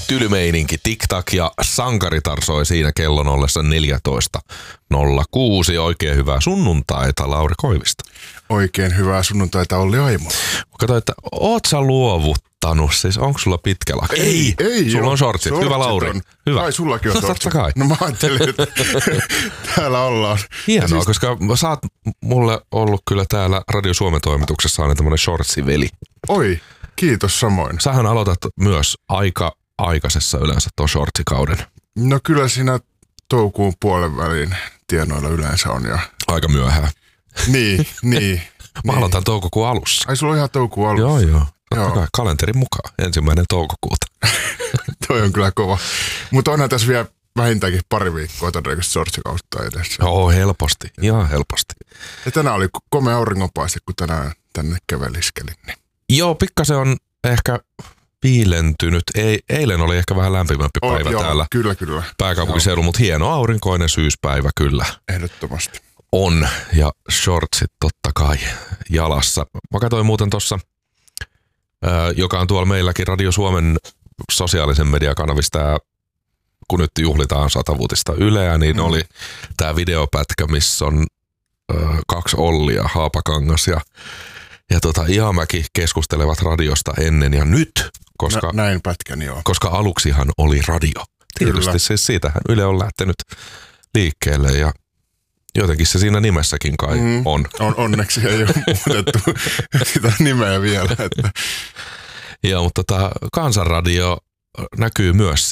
Tylymeininki, TikTok ja Sankaritar soi siinä kellon ollessa 14.06. Oikein hyvää sunnuntaita, Lauri Koivisto. Oikein hyvää sunnuntaita, Olli Aimo. Katsoin, että oot sä luovuttanut, siis onko sulla pitkä lakki? Ei sulla on shortsit. Hyvä Lauri. On. Hyvä. Ai sullakin on shortsit. Totta kai. No mä ajattelin, että täällä ollaan. Hienoa, siis koska sä oot mulle ollut kyllä täällä Radio Suomen toimituksessa aina tämmönen shortsiveli. Oi, kiitos samoin. Sähän aloitat myös aika aikaisessa yleensä ton shortsikauden. No kyllä siinä toukokuun puolen väliin tienoilla yleensä on jo. Aika myöhään. Niin. Mä aloitan toukokuun alussa. Ai sulla on ihan toukokuun alussa? Joo. Totta kai, kalenterin mukaan. 1. toukokuuta. Toi on kyllä kova. Mutta onhan tässä vielä vähintäänkin pari viikkoa todennäköisesti shortsikautta edessä. Joo, helposti. Ihan helposti. Ja tänään oli komea auringonpaiste, kun tänään tänne käveliskelin. Niin. Joo, pikkasen on ehkä piilentynyt. Eilen oli ehkä vähän lämpimämpi päivä täällä. Kyllä. Pääkaupunkiseudulla, mutta hieno aurinkoinen syyspäivä kyllä. Ehdottomasti. On, ja shortsit totta kai jalassa. Mä katsoin muuten tuossa, joka on tuolla meilläkin Radio Suomen sosiaalisen mediakanavista, kun nyt juhlitaan 100-vuotista Yleä, niin oli tää videopätkä, missä on 2 Ollia, Haapakangas ja Ihamäki keskustelevat radiosta ennen ja nyt, koska, näin pätkäni joo. Koska aluksihan oli radio. Tietysti siis siitähän Yle on lähtenyt liikkeelle ja jotenkin se siinä nimessäkin kai on. Onneksi ei ole muutettu sitä nimeä vielä. Että. Joo, mutta Kansanradio näkyy myös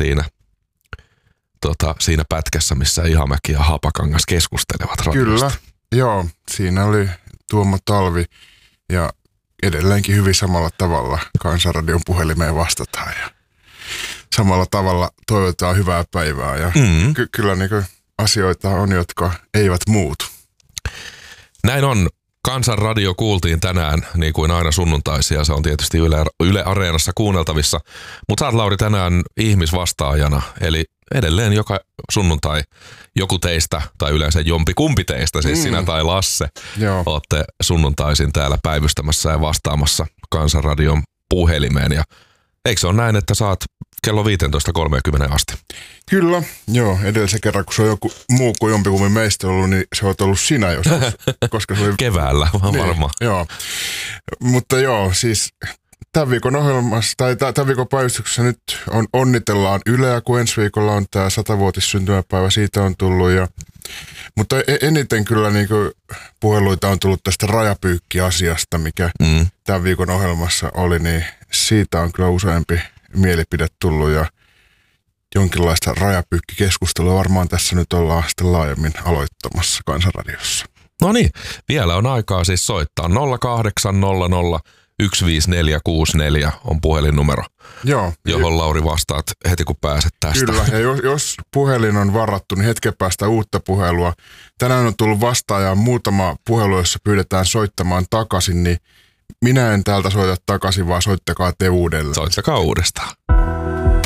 siinä pätkässä, missä Ihamäki ja Haapakangas keskustelevat radiosta. Kyllä, joo. Siinä oli Tuomo Talvi ja edelleenkin hyvin samalla tavalla Kansanradion puhelimeen vastataan ja samalla tavalla toivotaan hyvää päivää ja kyllä niin kuin asioita on, jotka eivät muutu. Näin on. Kansanradio kuultiin tänään, niin kuin aina sunnuntaisia. Se on tietysti Yle Areenassa kuunneltavissa. Mutta sä oot, Lauri, tänään ihmisvastaajana. Eli edelleen joka sunnuntai joku teistä, tai yleensä jompikumpi teistä, siis sinä tai Lasse, ootte sunnuntaisin täällä päivystämässä ja vastaamassa Kansanradion puhelimeen. Ja eikö se ole näin, että saat kello 15.30 asti? Kyllä, joo. Edellisen kerran, kun se on joku muu kuin jompikumpi meistä ollut, niin se on ollut sinä joskus. Koska se oli keväällä, varmaan. Joo, mutta joo, siis tämän viikon ohjelmassa, tai tämän viikon päivystyksessä nyt onnitellaan Yleä, kun ensi viikolla on tämä 100-vuotissyntymäpäivä, siitä on tullut. Mutta eniten kyllä niin kuin puheluita on tullut tästä rajapyykki-asiasta, mikä tämän viikon ohjelmassa oli, niin siitä on kyllä useampi mielipide tullut ja jonkinlaista rajapyykkikeskustelua varmaan tässä nyt ollaan sitten laajemmin aloittamassa Kansanradiossa. No niin, vielä on aikaa siis soittaa 0800 15464 on puhelinnumero, johon Lauri vastaat heti kun pääset tästä. Kyllä, ja jos puhelin on varattu, niin hetken päästä uutta puhelua. Tänään on tullut vastaajaan muutama puhelu, jossa pyydetään soittamaan takaisin, niin minä en täältä soita takaisin, vaan soittakaa te uudelleen. Soittakaa uudestaan.